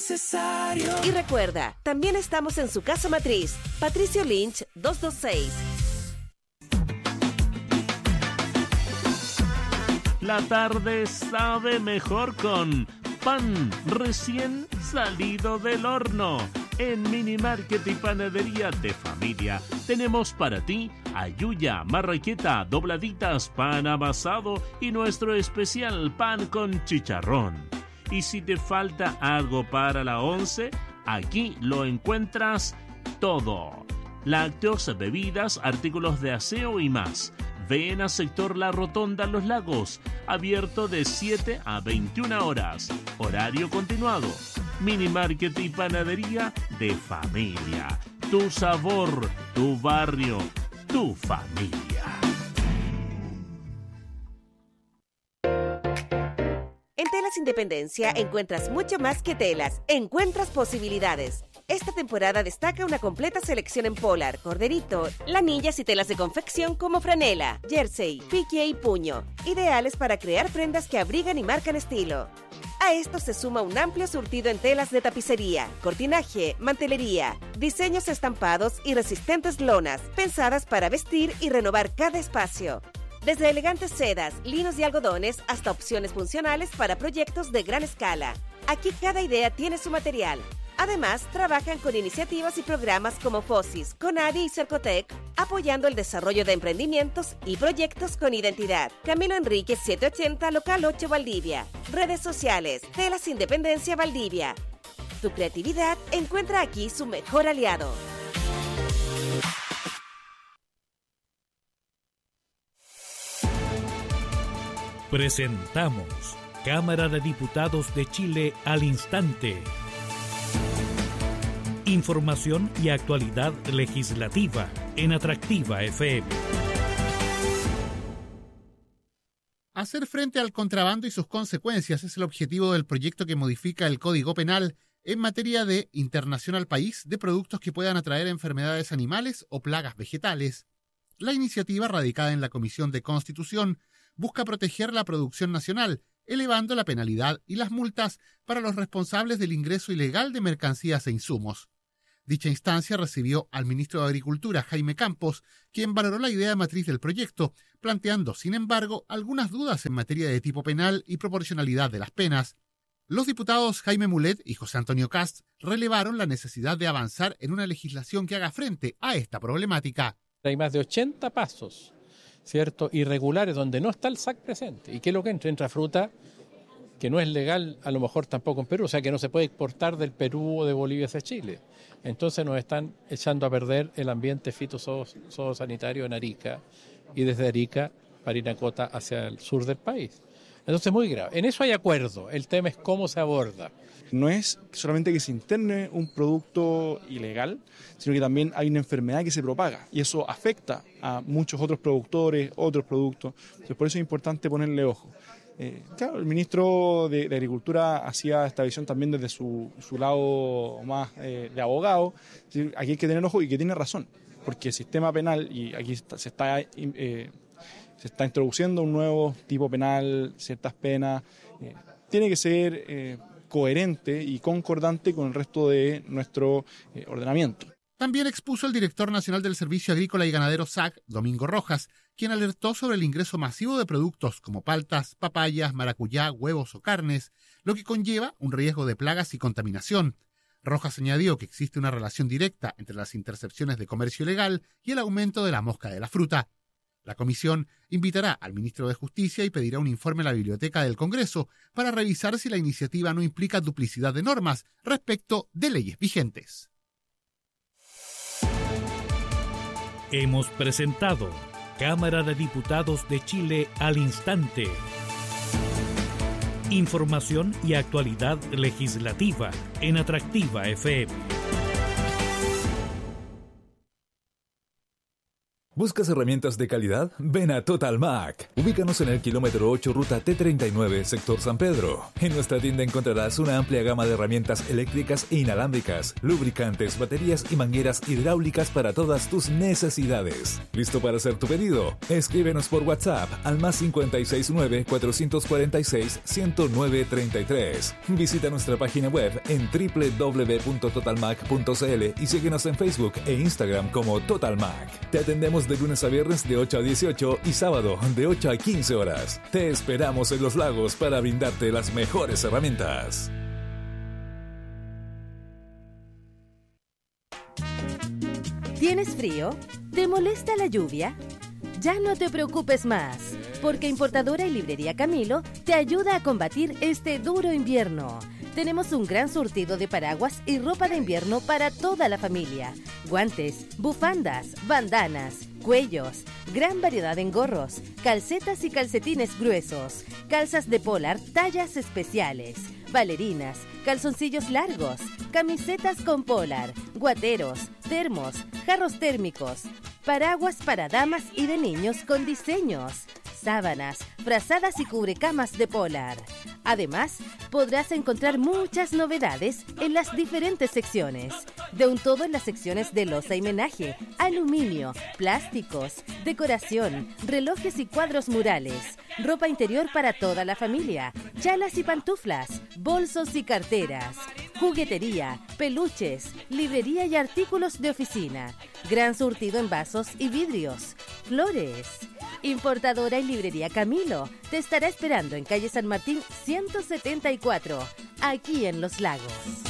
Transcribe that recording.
necesario. Y recuerda, también estamos en su casa matriz, Patricio Lynch 226. La tarde sabe mejor con pan recién salido del horno. En Mini Market y Panadería de Familia tenemos para ti ayuya, marraqueta, dobladitas, pan amasado y nuestro especial pan con chicharrón. Y si te falta algo para la 11, aquí lo encuentras todo. Lácteos, bebidas, artículos de aseo y más. Ven a Sector La Rotonda Los Lagos, abierto de 7 a 21 horas. Horario continuado. Mini Market y Panadería de Familia. Tu sabor, tu barrio, tu familia. En Telas Independencia encuentras mucho más que telas. Encuentras posibilidades. Esta temporada destaca una completa selección en polar, corderito, lanillas y telas de confección como franela, jersey, pique y puño. Ideales para crear prendas que abrigan y marcan estilo. A esto se suma un amplio surtido en telas de tapicería, cortinaje, mantelería, diseños estampados y resistentes lonas, pensadas para vestir y renovar cada espacio. Desde elegantes sedas, linos y algodones hasta opciones funcionales para proyectos de gran escala. Aquí cada idea tiene su material. Además, trabajan con iniciativas y programas como FOSIS, CONADI y Cercotec, apoyando el desarrollo de emprendimientos y proyectos con identidad. Camilo Enríquez 780, Local 8 Valdivia. Redes sociales, Telas Independencia Valdivia. Tu creatividad encuentra aquí su mejor aliado. Presentamos Cámara de Diputados de Chile al instante. Información y actualidad legislativa en Atractiva FM. Hacer frente al contrabando y sus consecuencias es el objetivo del proyecto que modifica el Código Penal en materia de internación al país de productos que puedan atraer enfermedades animales o plagas vegetales. La iniciativa, radicada en la Comisión de Constitución, busca proteger la producción nacional, elevando la penalidad y las multas para los responsables del ingreso ilegal de mercancías e insumos. Dicha instancia recibió al ministro de Agricultura, Jaime Campos, quien valoró la idea matriz del proyecto, planteando, sin embargo, algunas dudas en materia de tipo penal y proporcionalidad de las penas. Los diputados Jaime Mulet y José Antonio Cast relevaron la necesidad de avanzar en una legislación que haga frente a esta problemática. Hay más de 80 pasos, ¿cierto?, irregulares donde no está el SAC presente. ¿Y qué es lo que entra? Entra fruta que no es legal, a lo mejor tampoco en Perú, o sea que no se puede exportar del Perú o de Bolivia hacia Chile. Entonces nos están echando a perder el ambiente fitosanitario en Arica y desde Arica, Parinacota, hacia el sur del país. Entonces muy grave. En eso hay acuerdo, el tema es cómo se aborda. No es solamente que se interne un producto ilegal, sino que también hay una enfermedad que se propaga y eso afecta a muchos otros productores, otros productos. Entonces por eso es importante ponerle ojo. Claro, el ministro de Agricultura hacía esta visión también desde su lado más de abogado. Aquí hay que tener ojo y que tiene razón, porque el sistema penal, y aquí se está introduciendo un nuevo tipo penal, ciertas penas, tiene que ser coherente y concordante con el resto de nuestro ordenamiento. También expuso el director nacional del Servicio Agrícola y Ganadero SAC, Domingo Rojas, quien alertó sobre el ingreso masivo de productos como paltas, papayas, maracuyá, huevos o carnes, lo que conlleva un riesgo de plagas y contaminación. Rojas añadió que existe una relación directa entre las intercepciones de comercio ilegal y el aumento de la mosca de la fruta. La comisión invitará al ministro de Justicia y pedirá un informe a la Biblioteca del Congreso para revisar si la iniciativa no implica duplicidad de normas respecto de leyes vigentes. Hemos presentado Cámara de Diputados de Chile al instante. Información y actualidad legislativa en Atractiva FM. ¿Buscas herramientas de calidad? Ven a Total Mac. Ubícanos en el kilómetro 8, ruta T39, sector San Pedro. En nuestra tienda encontrarás una amplia gama de herramientas eléctricas e inalámbricas, lubricantes, baterías y mangueras hidráulicas para todas tus necesidades. ¿Listo para hacer tu pedido? Escríbenos por WhatsApp al +569 446 10933. Visita nuestra página web en www.totalmac.cl y síguenos en Facebook e Instagram como Total Mac. Te atendemos de lunes a viernes de 8 a 18 y sábado de 8 a 15 horas. Te esperamos en Los Lagos para brindarte las mejores herramientas. ¿Tienes frío? ¿Te molesta la lluvia? Ya no te preocupes más, porque Importadora y Librería Camilo te ayuda a combatir este duro invierno. Tenemos un gran surtido de paraguas y ropa de invierno para toda la familia. Guantes, bufandas, bandanas, cuellos, gran variedad en gorros, calcetas y calcetines gruesos, calzas de polar tallas especiales, bailarinas, calzoncillos largos, camisetas con polar, guateros, termos, jarros térmicos, paraguas para damas y de niños con diseños, sábanas, frazadas y cubrecamas de polar. Además, podrás encontrar muchas novedades en las diferentes secciones. De un todo en las secciones de loza y menaje, aluminio, plásticos, decoración, relojes y cuadros murales, ropa interior para toda la familia, chalas y pantuflas, bolsos y carteras, juguetería, peluches, librería y artículos de oficina, gran surtido en vasos y vidrios, flores. Importadora y Librería Camilo te estará esperando en calle San Martín 174, aquí en Los Lagos.